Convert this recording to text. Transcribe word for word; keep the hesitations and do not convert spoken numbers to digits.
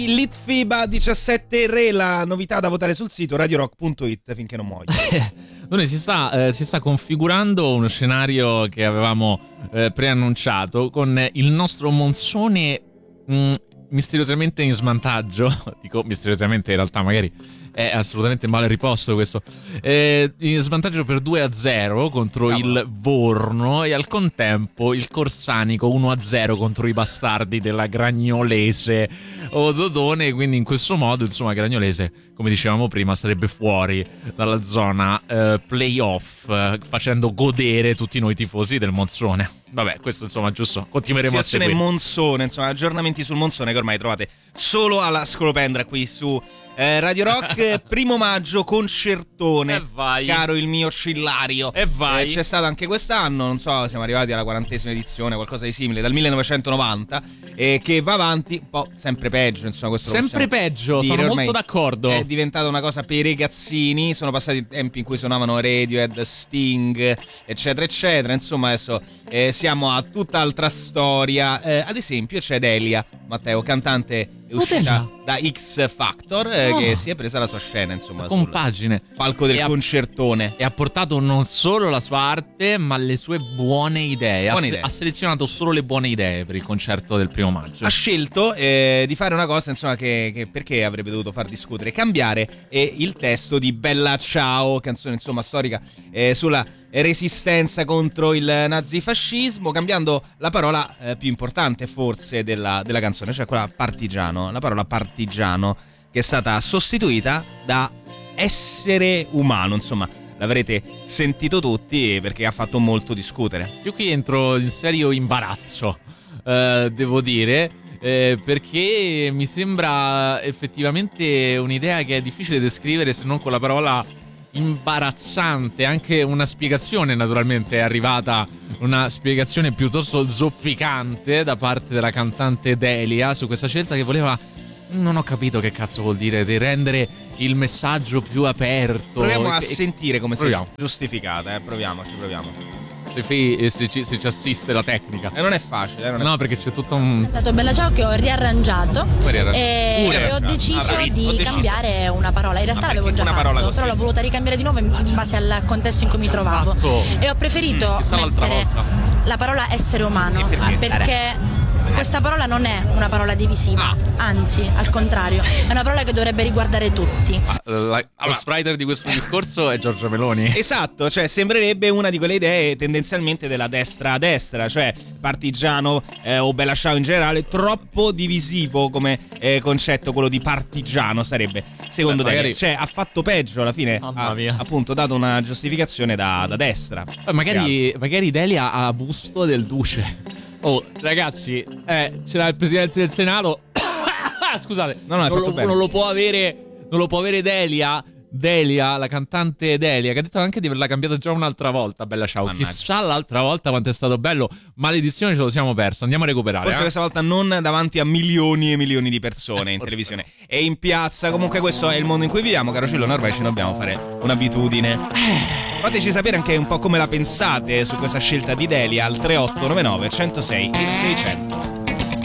Litfiba diciassette Re, la novità da votare sul sito radio rock punto it finché non muoio. Noi si sta, eh, si sta configurando uno scenario che avevamo eh, preannunciato con il nostro Monzone mh, misteriosamente in svantaggio. Dico misteriosamente, in realtà magari è assolutamente male riposto questo. Eh, in svantaggio per due a zero contro Cavolo. il Vorno, e al contempo il Corsanico uno a zero contro i bastardi della Gragnolese Ododone. Quindi in questo modo, insomma, Gragnolese, come dicevamo prima, sarebbe fuori dalla zona eh, playoff, eh, facendo godere tutti noi tifosi del Monzone. Vabbè, questo insomma, giusto, continueremo a seguire. Monzone, insomma, aggiornamenti sul Monzone che ormai trovate solo alla Scolopendra qui su eh, Radio Rock. Primo maggio, concertone, e vai. Caro il mio Cillario. E vai. Eh, c'è stato anche quest'anno, non so, siamo arrivati alla quarantesima edizione, qualcosa di simile, dal millenovecentonovanta, eh, che va avanti, un po' sempre peggio, insomma, questo sempre peggio, dire. sono Ormai molto d'accordo. È diventata una cosa per i ragazzini, sono passati tempi in cui suonavano Radiohead, Sting, eccetera eccetera, insomma adesso eh, siamo a tutt'altra storia. Eh, ad esempio c'è Delia, Matteo, cantante uscita da X Factor, eh, oh. che si è presa la sua scena, insomma, compagine, palco del e concertone, e ha portato non solo la sua arte ma le sue buone idee. Buone ha, idee. ha selezionato solo le buone idee per il concerto del primo maggio. Ha scelto eh, di fare una cosa, insomma, che, che perché avrebbe dovuto far discutere, cambiare eh, il testo di Bella Ciao, canzone insomma storica eh, sulla resistenza contro il nazifascismo, cambiando la parola eh, più importante forse della, della canzone, cioè quella partigiano, la parola partigiano, che è stata sostituita da essere umano. Insomma, l'avrete sentito tutti perché ha fatto molto discutere. Io qui entro in serio imbarazzo, eh, devo dire, eh, perché mi sembra effettivamente un'idea che è difficile descrivere se non con la parola imbarazzante. Anche una spiegazione naturalmente è arrivata, una spiegazione piuttosto zoppicante da parte della cantante Delia su questa scelta, che voleva, non ho capito che cazzo vuol dire, di rendere il messaggio più aperto. Proviamo a e, sentire come proviamo. sia giustificata, eh, proviamoci, proviamo. Se, se, ci, se ci assiste la tecnica. E non è facile, eh, non è no, perché c'è tutto un... È stato Bella Ciao che ho riarrangiato e, Pure, e ho deciso ah, di ho deciso. cambiare una parola. In realtà ah, l'avevo già fatto, però l'ho voluta ricambiare di nuovo in base al contesto in cui mi trovavo. Fatto. E ho preferito mm, mettere la parola essere umano, perché? perché questa parola non è una parola divisiva, ah. anzi, al contrario, è una parola che dovrebbe riguardare tutti. Ah, la, lo writer di questo discorso è Giorgia Meloni. Esatto, cioè sembrerebbe una di quelle idee tendenzialmente della destra a destra, cioè partigiano eh, o Bella Ciao in generale, troppo divisivo come eh, concetto, quello di partigiano sarebbe, secondo te. Magari... Cioè ha fatto peggio alla fine, Mamma ha mia. appunto dato una giustificazione da, da destra. Eh, magari, magari Delia ha busto del duce. Oh, ragazzi, eh, c'era il presidente del Senato. Scusate, no, no, non, fatto lo, bene. non lo può avere. Non lo può avere Delia. Delia, la cantante Delia, che ha detto anche di averla cambiata già un'altra volta. Bella Ciao. Mannaggia. Chissà l'altra volta quanto è stato bello. Maledizione, ce lo siamo perso. Andiamo a recuperare. Forse eh? questa volta non davanti a milioni e milioni di persone in televisione e in piazza. Comunque questo è il mondo in cui viviamo, caro Cillone, ormai ci dobbiamo fare un'abitudine. Fateci sapere anche un po' come la pensate su questa scelta di Delia al tre otto nove nove, centosei e seicento.